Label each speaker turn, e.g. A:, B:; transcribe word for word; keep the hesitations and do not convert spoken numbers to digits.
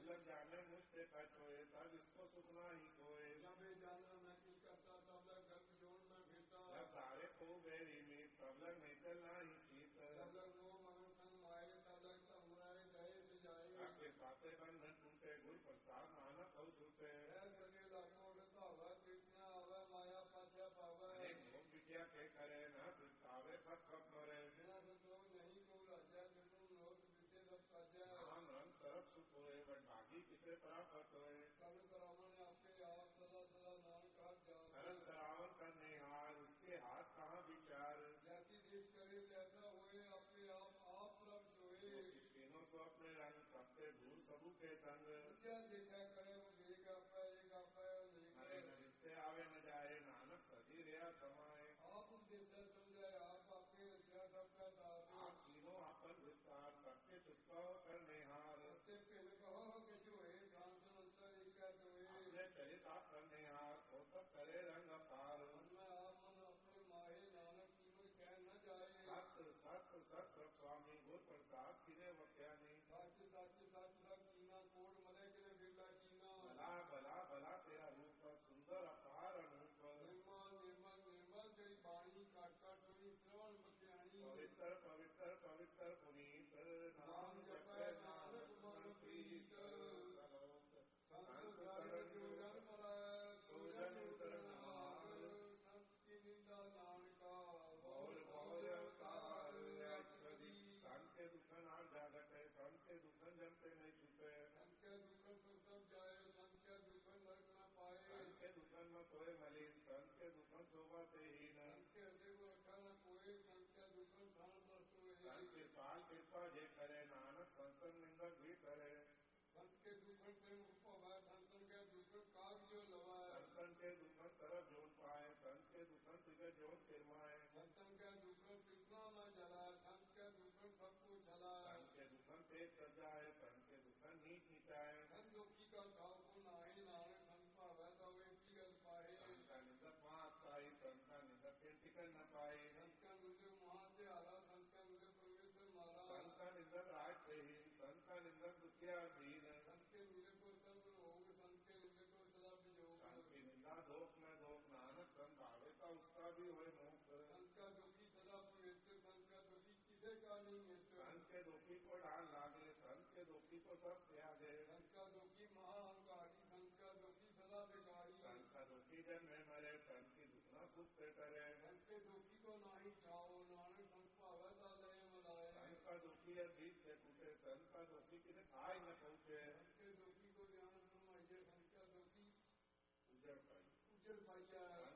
A: लग जाने मुझसे कट होए, तब इसको सुखना ही कोय।
B: जब ये जाना मैं की करता, तब लग गर्भ जोड़ में फिरता।
A: जब तारे को बेरी में, तब लग नहीं चलना ही चीत।
B: जब लग मोह मगन संग माए, तब लग तब मुराए गए से जाए।
A: आपके साथे बंधन टूटे, गुरु प्रसाद नानक हो छूटे।
B: सगे लाखों हवा कृष्ण आवे, माया पाछा पावे।
A: अनेक भोग विद्या के करे, न पितावे खत खत मरे।
B: बिना संतोष नहीं को राजा, सुनो लोक विषय सब काजा।
A: राम रंग सरब सुख होए, बट भागी किसे प्राप्त होए।
B: कल करावन आपके आप सदा सदा नाम का जाप।
A: करन करावन करने हार, उसके हाथ कहाँ विचार।
B: जैसी देश करे जैसा होए, अपने आप आप प्रभ सोए।
A: तीनों सौ अपने रंग, सबसे दूर सबू के संग।
B: क्या देखा करे वो एक आपा एक आपा
A: अरे न जिससे आवे न जाए, नानक सदी रिया समाए।
B: आप जैसा समझाए आप आपके रचा सबका दास।
A: आप तीनों आपन विस्तार, सबके छुटकाव करने हार।
B: सबसे पहले कहो कि जो है सांसन अंतर एक
A: अपने चरित आप करने हार, तो तब करे रंग अपार।
B: मैं आप मन अपने माहे नानक कीमत कह न जाए।
A: सत्य सत्य सत्य स्वामी, गुरु प्रसाद किने वक्यानी।
B: सच सच सच सब कीना, कोट मले के बिरला कीना।
A: भला भला भला तेरा रूप, सुंदर अपार अनूप।
B: निर्मल निर्मल निर्मल तेरी बाणी, काट काट सुनी श्रवण बख्यानी।
A: पवित्र पवित्र पवित्र पुनीत,
B: नाम जपै नानक मन प्रीत। संत शरण जो जन मराय, सो जन उतरनार। संत की निंदा नानका,
A: बोल बोल अवतार। संत के दुखन आर जागत है, संत के दुखन जमते नहीं छूटे।
B: संत के दुखन सब सब जाए, संत के दुखन नरक न पाए।
A: संत के दुखन में कोई मलिन, संत के दुखन शोभा से ही न।
B: संत के हृदय को रखा न कोई, संत के दुखन स्थान प्रस्तु है।
A: संत कृपाल कृपा जे करे, नानक संतन निंदक भी करे।
B: संत के दुखन प्रेम उपवाय, संतन के दुखन काग जो लवाए।
A: संतन के दुखन सरब जोन पाए, संत के दुखन तुझे जोन फिरमाए।
B: संतन के दुखन कृष्णा न जलाए, संत के दुखन सबको छलाए।
A: संत के दुखन तेज सजाए, संत के दुखन नीच नीचाए।
B: संत दुखी का भाव को नाहि नानक, संत पावे तो वे की गल पाए।
A: संत का निंदक महात्ताई, संत का निंदक के टिकन न पाए।
B: संत का निंदक महा से आला, संत का निंदक परमेश्वर मारा।
A: संत का निंदक राज से ही, संत का निंदक दुखिया दीन।
B: संत के निंदक को सर्व रोग, संत के निंदक को सदा वियोग।
A: संत की निंदा दोष में दोष, नानक संत भावे का उसका भी होए मोक्ष।
B: संत का दुखी सदा पवित्र, संत का दुखी किसे का नहीं मित्र।
A: संत के दुखी को ढाल लागे, संत के दुखी को सब त्यागे।
B: संत का दुखी महाअहंकारी, संत का दुखी सदा बेकारी।
A: संत का दुखी जन में मरे, संत की दुखना सुख से करे।
B: संत के दुखी को नाही ठाओ, नानक संत पावे ता लय मलाए।
A: संत का दुखी है बीच से टूटे, संत का दुखी किसे खाए न पहुँचे।
B: संत के दुखी को ध्यान समाइए, संत का दुखी
A: उजड़ पाई
B: उजड़ पाइया।